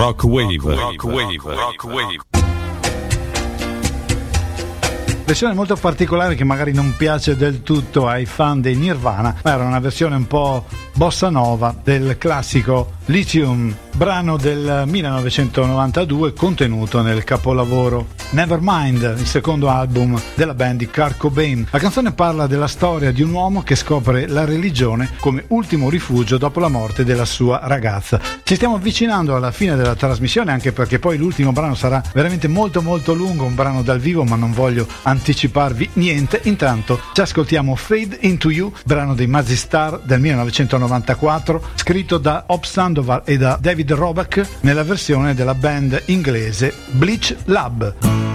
Rock Wave. Versione molto particolare che magari non piace del tutto ai fan dei Nirvana, ma era una versione un po' bossa nova del classico Lithium, brano del 1992 contenuto nel capolavoro Nevermind, il secondo album della band di Kurt Cobain. La canzone parla della storia di un uomo che scopre la religione come ultimo rifugio dopo la morte della sua ragazza. Ci stiamo avvicinando alla fine della trasmissione, anche perché poi l'ultimo brano sarà veramente molto molto lungo, un brano dal vivo, ma non voglio anticiparvi niente. Intanto ci ascoltiamo Fade Into You, brano dei Mazzy Star del 1994, scritto da Bob Sandoval e da David Roback nella versione della band inglese Bleach Lab.